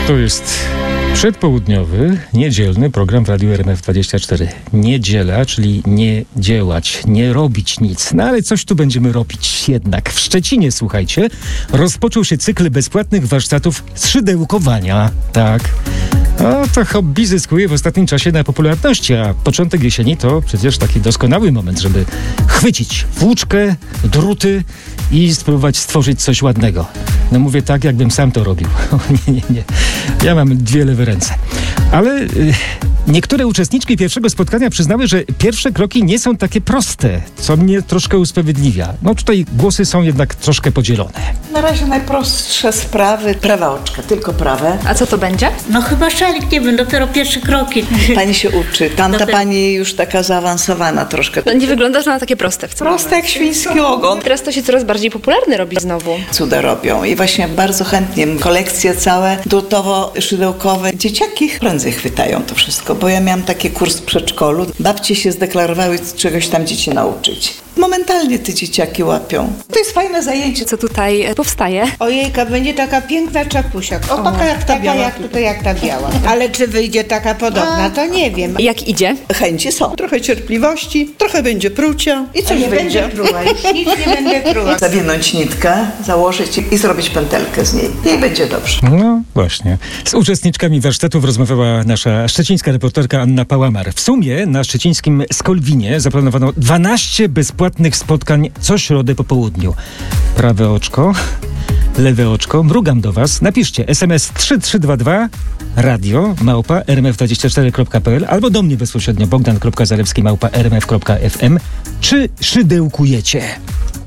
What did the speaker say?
To jest przedpołudniowy, niedzielny program w Radiu RMF24. Niedziela, czyli nie działać, nie robić nic. No ale coś tu będziemy robić jednak. W Szczecinie, słuchajcie, rozpoczął się cykl bezpłatnych warsztatów szydełkowania. Tak. No to hobby zyskuje w ostatnim czasie na popularności, a początek jesieni to przecież taki doskonały moment, żeby chwycić włóczkę, druty i spróbować stworzyć coś ładnego. No mówię tak, jakbym sam to robił. Nie. Ja mam dwie lewe ręce. Ale niektóre uczestniczki pierwszego spotkania przyznały, że pierwsze kroki nie są takie proste, co mnie troszkę usprawiedliwia. No tutaj głosy są jednak troszkę podzielone. Na razie najprostsze sprawy, prawe oczka, tylko prawe. A co to będzie? No chyba szalik, nie wiem, dopiero pierwsze kroki. Pani się uczy, tamta pani już taka zaawansowana troszkę. No nie wygląda na takie proste wcale. Proste jak świński ogon. Teraz to się coraz bardziej popularne robi znowu. Cuda robią i właśnie bardzo chętnie kolekcje całe drutowo-szydełkowe. Dzieciaki prędzej chwytają to wszystko, bo ja miałam taki kurs w przedszkolu. Babcie się zdeklarowały czegoś tam dzieci nauczyć. Momentalnie te dzieciaki łapią. To jest fajne zajęcie. Co tutaj powstaje? Ojejka, będzie taka piękna czapusia. O, taka jak ta biała. Jak tutaj, jak ta biała. Ale czy wyjdzie taka podobna, to nie wiem. Jak idzie? Chęci są. Trochę cierpliwości, trochę będzie prucia. I coś nie będzie. będę pruła, już nic nie będę pruła. Zawinąć nitkę, założyć i zrobić pętelkę z niej. I będzie dobrze. No właśnie. Z uczestniczkami warsztatów rozmawiała nasza szczecińska reporterka Anna Pałamar. W sumie na szczecińskim Skolwinie zaplanowano 12 bezpłatnych spotkań co środę po południu. Prawe oczko, lewe oczko, mrugam do was. Napiszcie SMS 3322 radio@rmf24.pl albo do mnie bezpośrednio bogdan.zalewski@rmf.fm. Czy szydełkujecie?